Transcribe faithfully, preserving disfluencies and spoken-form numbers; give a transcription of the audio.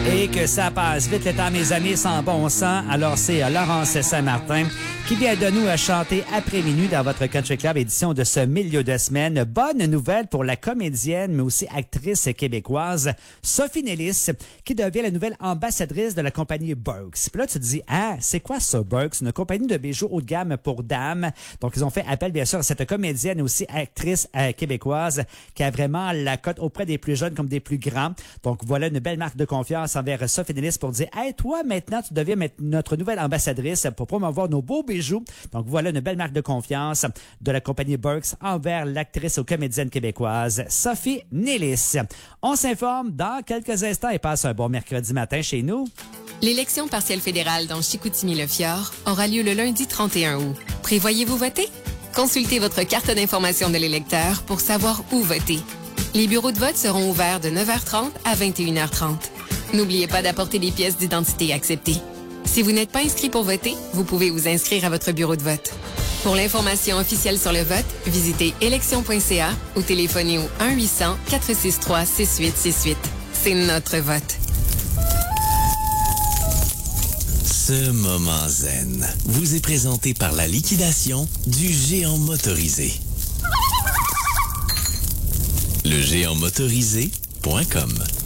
Et que ça passe vite le temps, mes amis, sans bon sens. Alors, c'est euh, Laurence Saint-Martin qui vient de nous à chanter après minuit dans votre Country Club édition de ce milieu de semaine. Bonne nouvelle pour la comédienne, mais aussi actrice québécoise Sophie Nélis, qui devient la nouvelle ambassadrice de la compagnie Burks. Puis là, tu te dis, ah, c'est quoi ça, Burks? Une compagnie de bijoux haut de gamme pour dames. Donc, ils ont fait appel, bien sûr, à cette comédienne et aussi actrice euh, québécoise qui a vraiment la cote auprès des plus jeunes comme des plus grands. Donc, voilà une belle marque de confiance envers Sophie Nélis pour dire, hey, toi, maintenant, tu deviens notre nouvelle ambassadrice pour promouvoir nos beaux bijoux. Donc, voilà une belle marque de confiance de la compagnie Burks envers l'actrice ou comédienne québécoise Sophie Nélis. On s'informe dans quelques instants et passe un bon mercredi matin chez nous. L'élection partielle fédérale dans Chicoutimi-Le-Fjord aura lieu le lundi trente et un août. Prévoyez-vous voter? Consultez votre carte d'information de l'électeur pour savoir où voter. Les bureaux de vote seront ouverts de neuf heures trente à vingt et une heures trente. N'oubliez pas d'apporter les pièces d'identité acceptées. Si vous n'êtes pas inscrit pour voter, vous pouvez vous inscrire à votre bureau de vote. Pour l'information officielle sur le vote, visitez élection point c a ou téléphonez au un huit cents, quatre six trois, six huit six huit. C'est notre vote. Ce moment zen vous est présenté par la liquidation du géant motorisé. Le géant motorisé point com